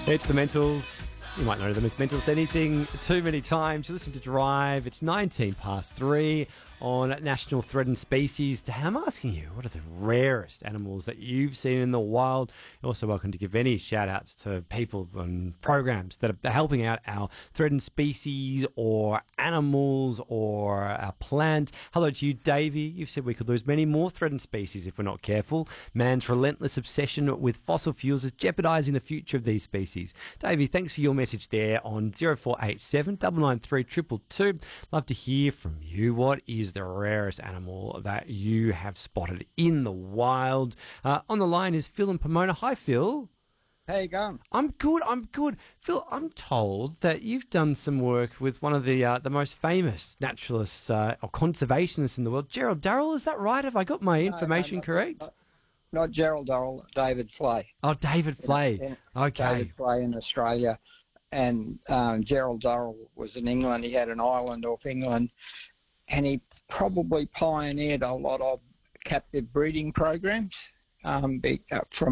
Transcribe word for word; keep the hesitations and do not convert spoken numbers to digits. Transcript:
It's the Mentals. You might know them as Mentals Anything too many times. You listen to Drive. It's nineteen past three on National Threatened Species Day. I'm asking you, what are the rarest animals that you've seen in the wild? You're also welcome to give any shout-outs to people and programs that are helping out our threatened species or animals or our plants. Hello to you, Davey. You've said we could lose many more threatened species if we're not careful. Man's relentless obsession with fossil fuels is jeopardising the future of these species. Davey, thanks for your message there on zero four eight seven, nine nine three, two two two. Love to hear from you. What is the rarest animal that you have spotted in the wild? Uh, on the line is Phil in Pomona. Hi, Phil. How you going? I'm good, I'm good. Phil, I'm told that you've done some work with one of the uh, the most famous naturalists uh, or conservationists in the world, Gerald Durrell. Is that right? Have I got my information no, no, correct? Not, not Gerald Durrell, David Flay. Oh, David Flay. In, in, okay. David Flay in Australia. And um, Gerald Durrell was in England. He had an island off England. And he probably pioneered a lot of captive breeding programs um, be, uh, from